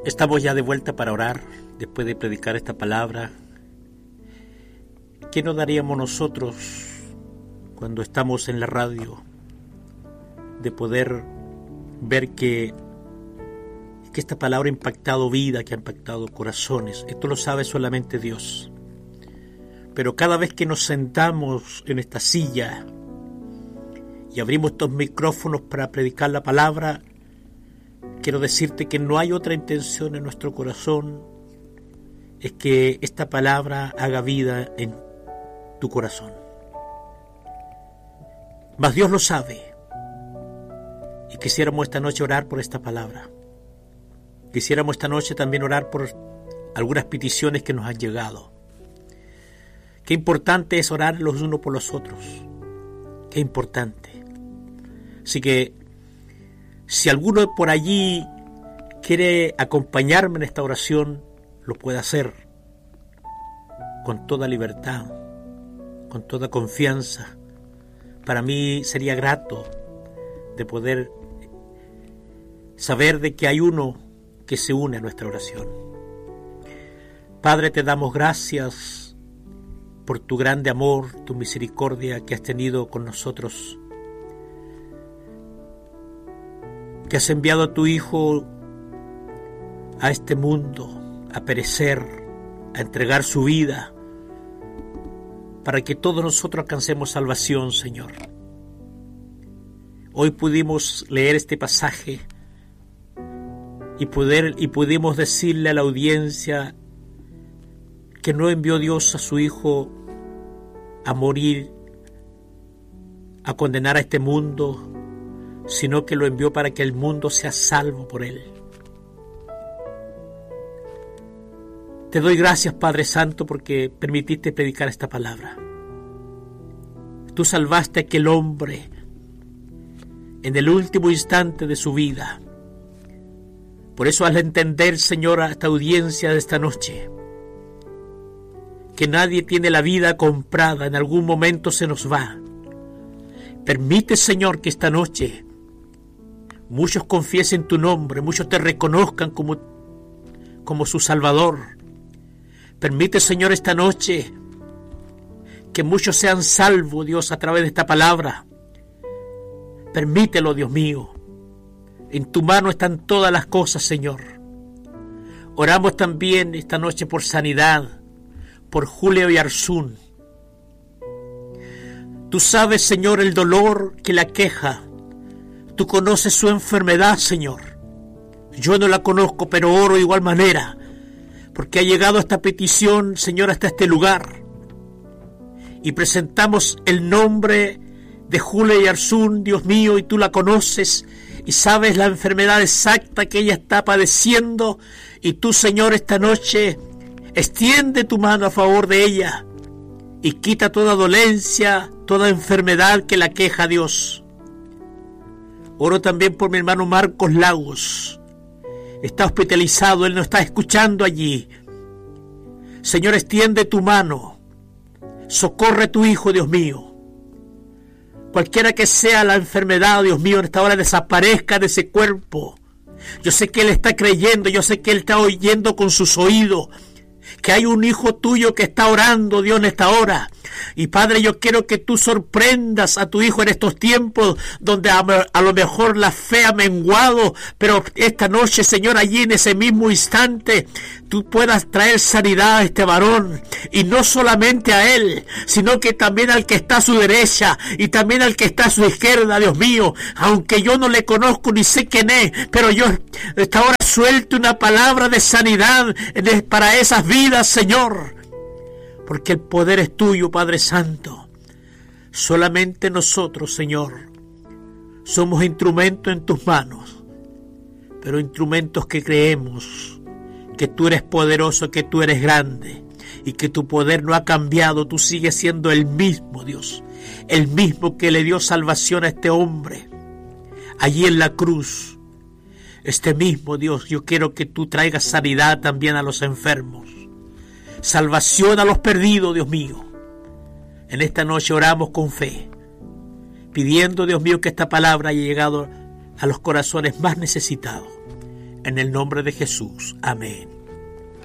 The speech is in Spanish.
Estamos ya de vuelta para orar después de predicar esta palabra. ¿Qué nos daríamos nosotros cuando estamos en la radio de poder ver que esta palabra ha impactado vida, que ha impactado corazones? Esto lo sabe solamente Dios. Pero cada vez que nos sentamos en esta silla y abrimos estos micrófonos para predicar la palabra, quiero decirte que no hay otra intención en nuestro corazón, es que esta palabra haga vida en tu corazón. Mas Dios lo sabe, y quisiéramos esta noche orar por esta palabra. Quisiéramos esta noche también orar por algunas peticiones que nos han llegado. Qué importante es orar los unos por los otros. Qué importante. Así que si alguno por allí quiere acompañarme en esta oración, lo puede hacer con toda libertad, con toda confianza. Para mí sería grato de poder saber de que hay uno que se une a nuestra oración. Padre, te damos gracias por tu grande amor, tu misericordia que has tenido con nosotros, que has enviado a tu Hijo a este mundo a perecer, a entregar su vida, para que todos nosotros alcancemos salvación, Señor. Hoy pudimos leer este pasaje y pudimos decirle a la audiencia que no envió Dios a su Hijo a morir, a condenar a este mundo, sino que lo envió para que el mundo sea salvo por él. Te doy gracias, Padre Santo, porque permitiste predicar esta palabra. Tú salvaste a aquel hombre en el último instante de su vida. Por eso, al entender, Señor, a esta audiencia de esta noche, que nadie tiene la vida comprada, en algún momento se nos va. Permite, Señor, que esta noche muchos confiesen tu nombre, muchos te reconozcan como su Salvador. Permite, Señor, esta noche que muchos sean salvos, Dios, a través de esta palabra. Permítelo, Dios mío. En tu mano están todas las cosas, Señor. Oramos también esta noche por sanidad, por Julio y Arzún. Tú sabes, Señor, el dolor que la aqueja. Tú conoces su enfermedad, Señor. Yo no la conozco, pero oro de igual manera, porque ha llegado esta petición, Señor, hasta este lugar. Y presentamos el nombre de Julio y Arzún, Dios mío, y tú la conoces y sabes la enfermedad exacta que ella está padeciendo. Y tú, Señor, esta noche extiende tu mano a favor de ella y quita toda dolencia, toda enfermedad que la aqueja, Dios. Oro también por mi hermano Marcos Lagos. Está hospitalizado, él no está escuchando allí. Señor, extiende tu mano. Socorre a tu hijo, Dios mío. Cualquiera que sea la enfermedad, Dios mío, en esta hora desaparezca de ese cuerpo. Yo sé que él está creyendo, yo sé que él está oyendo con sus oídos que hay un hijo tuyo que está orando, Dios, en esta hora. Y Padre, yo quiero que tú sorprendas a tu hijo en estos tiempos donde a lo mejor la fe ha menguado, pero esta noche, Señor, allí en ese mismo instante, tú puedas traer sanidad a este varón, y no solamente a él, sino que también al que está a su derecha y también al que está a su izquierda, Dios mío. Aunque yo no le conozco ni sé quién es, pero yo esta hora suelto una palabra de sanidad para esas vidas, Señor, porque el poder es tuyo, Padre Santo. Solamente nosotros, Señor, somos instrumentos en tus manos, pero instrumentos que creemos que tú eres poderoso, que tú eres grande y que tu poder no ha cambiado. Tú sigues siendo el mismo, Dios, el mismo que le dio salvación a este hombre allí en la cruz. Este mismo, Dios, yo quiero que tú traigas sanidad también a los enfermos, salvación a los perdidos, Dios mío. En esta noche oramos con fe, pidiendo, Dios mío, que esta palabra haya llegado a los corazones más necesitados. en el nombre de Jesús. Amén.